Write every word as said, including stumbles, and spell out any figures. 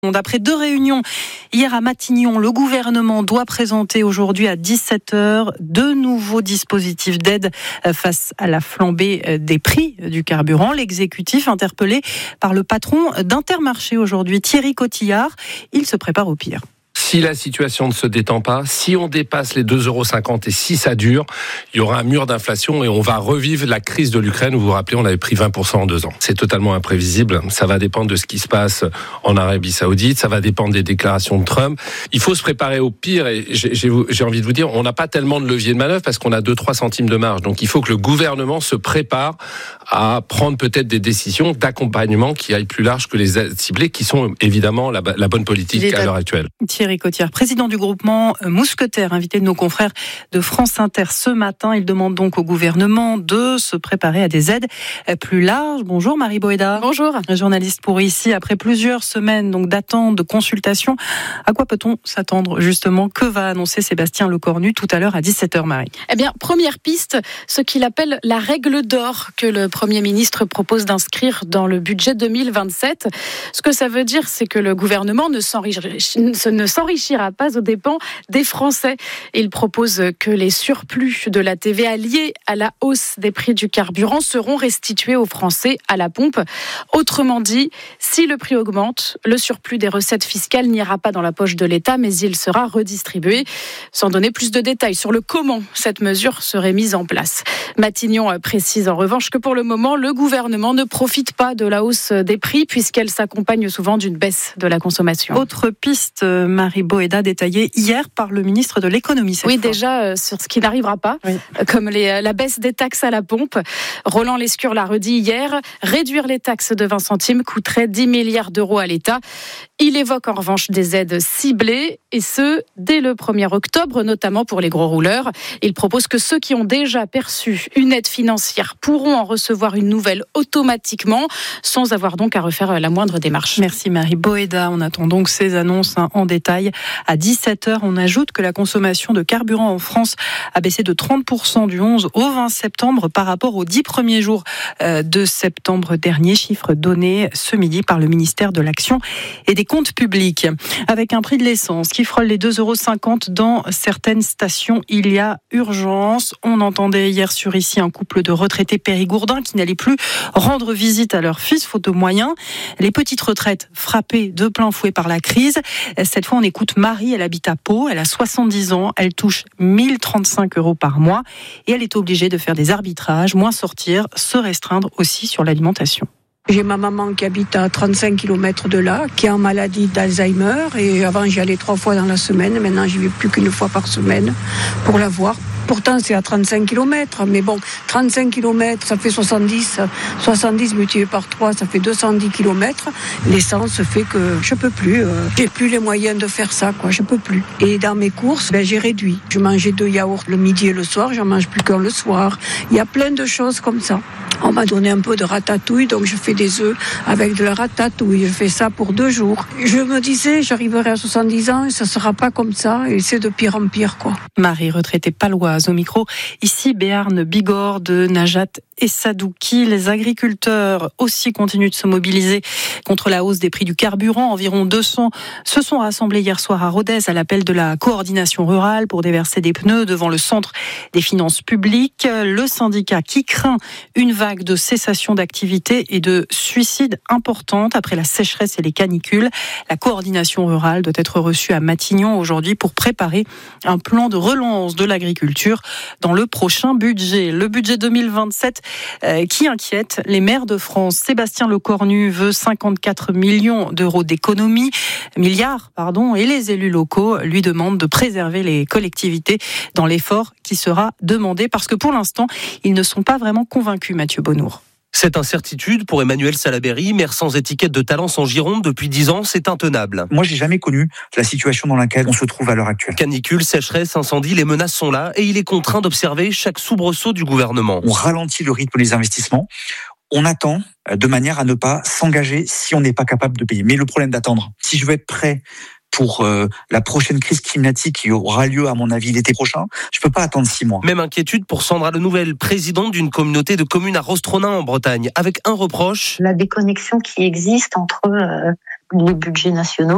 Après deux réunions hier à Matignon, le gouvernement doit présenter aujourd'hui à dix-sept heures deux nouveaux dispositifs d'aide face à la flambée des prix du carburant. L'exécutif interpellé par le patron d'Intermarché aujourd'hui, Thierry Cotillard, il se prépare au pire. Si la situation ne se détend pas, si on dépasse les deux euros cinquante et si ça dure, il y aura un mur d'inflation et on va revivre la crise de l'Ukraine où vous vous rappelez, on avait pris vingt pour cent en deux ans. C'est totalement imprévisible. Ça va dépendre de ce qui se passe en Arabie Saoudite, ça va dépendre des déclarations de Trump. Il faut se préparer au pire et j'ai, j'ai, j'ai envie de vous dire, on n'a pas tellement de levier de manœuvre parce qu'on a deux à trois centimes de marge. Donc il faut que le gouvernement se prépare à prendre peut-être des décisions d'accompagnement qui aillent plus large que les aides ciblées, qui sont évidemment la, la bonne politique à l'heure actuelle. Thierry Cotillard, président du groupement Mousquetaires, invité de nos confrères de France Inter ce matin. Il demande donc au gouvernement de se préparer à des aides plus larges. Bonjour Marie Boéda. Bonjour. Journaliste pour Ici. Après plusieurs semaines donc d'attente, de consultation, à quoi peut-on s'attendre justement? Que va annoncer Sébastien Lecornu tout à l'heure à dix-sept heures, Marie? Eh bien, première piste, ce qu'il appelle la règle d'or que le Premier ministre propose d'inscrire dans le budget deux mille vingt-sept. Ce que ça veut dire, c'est que le gouvernement ne s'enrichira, ne s'enrichira pas aux dépens des Français. Il propose que les surplus de la T V A liés à la hausse des prix du carburant seront restitués aux Français à la pompe. Autrement dit, si le prix augmente, le surplus des recettes fiscales n'ira pas dans la poche de l'État, mais il sera redistribué. Sans donner plus de détails sur le comment cette mesure serait mise en place. Matignon précise en revanche que pour le moment, le gouvernement ne profite pas de la hausse des prix puisqu'elle s'accompagne souvent d'une baisse de la consommation. Autre piste, Marie Boéda, détaillée hier par le ministre de l'économie. Oui, fois. déjà euh, sur ce qui n'arrivera pas, oui. comme les, la baisse des taxes à la pompe. Roland Lescure l'a redit hier, réduire les taxes de vingt centimes coûterait dix milliards d'euros à l'État. Il évoque en revanche des aides ciblées, et ce, dès le premier octobre, notamment pour les gros rouleurs. Il propose que ceux qui ont déjà perçu une aide financière pourront en recevoir une nouvelle automatiquement, sans avoir donc à refaire la moindre démarche. Merci Marie Boéda. On attend donc ces annonces hein, en détail. À dix-sept heures, on ajoute que la consommation de carburant en France a baissé de trente pour cent du onze au vingt septembre par rapport aux dix premiers jours de septembre dernier. Chiffre donné ce midi par le ministère de l'Action et des Comptes publics. Avec un prix de l'essence qui frôle les deux euros cinquante dans certaines stations, il y a urgence. On entendait hier sur Ici un couple de retraités périgourdins qui n'allaient plus rendre visite à leur fils faute de moyens. Les petites retraites frappées de plein fouet par la crise. Cette fois, on écoute Marie, elle habite à Pau, elle a soixante-dix ans, elle touche mille trente-cinq euros par mois et elle est obligée de faire des arbitrages, moins sortir, se restreindre aussi sur l'alimentation. J'ai ma maman qui habite à trente-cinq kilomètres de là, qui est en maladie d'Alzheimer. Et avant, j'y allais trois fois dans la semaine. Maintenant, j'y vais plus qu'une fois par semaine pour la voir. Pourtant, c'est à trente-cinq kilomètres. Mais bon, trente-cinq kilomètres, ça fait soixante-dix. soixante-dix multiplié par trois, ça fait deux cent dix kilomètres. L'essence fait que je peux plus. Euh, j'ai plus les moyens de faire ça, quoi. Je peux plus. Et dans mes courses, ben, j'ai réduit. Je mangeais deux yaourts le midi et le soir. J'en mange plus qu'un le soir. Il y a plein de choses comme ça. On m'a donné un peu de ratatouille, donc je fais des œufs avec de la ratatouille. Je fais ça pour deux jours. Je me disais, j'arriverai à soixante-dix ans et ça sera pas comme ça. Et c'est de pire en pire, quoi. Marie, retraitée paloise, au micro. Ici, Béarn Bigorre de Najat et Sadouki. Les agriculteurs aussi continuent de se mobiliser contre la hausse des prix du carburant. Environ deux cents se sont rassemblés hier soir à Rodez à l'appel de la coordination rurale pour déverser des pneus devant le centre des finances publiques. Le syndicat qui craint une vague de cessation d'activité et de suicides importantes après la sécheresse et les canicules. La coordination rurale doit être reçue à Matignon aujourd'hui pour préparer un plan de relance de l'agriculture dans le prochain budget. Le budget deux mille vingt-sept euh, qui inquiète les maires de France. Sébastien Lecornu veut cinquante-quatre millions d'euros d'économies, milliards, pardon, et les élus locaux lui demandent de préserver les collectivités dans l'effort qui sera demandé parce que pour l'instant, ils ne sont pas vraiment convaincus, Mathieu Bonnour. Cette incertitude pour Emmanuel Salaberry, maire sans étiquette de Talence en Gironde depuis dix ans, c'est intenable. Moi, j'ai jamais connu la situation dans laquelle on se trouve à l'heure actuelle. Canicule, sécheresse, incendie, les menaces sont là et il est contraint d'observer chaque soubresaut du gouvernement. On ralentit le rythme des investissements. On attend de manière à ne pas s'engager si on n'est pas capable de payer. Mais le problème d'attendre, si je veux être prêt pour euh, la prochaine crise climatique qui aura lieu, à mon avis, l'été prochain, je ne peux pas attendre six mois. Même inquiétude pour Sandra Lenouvelle, présidente d'une communauté de communes à Rostronin en Bretagne, avec un reproche. La déconnexion qui existe entre euh, les budgets nationaux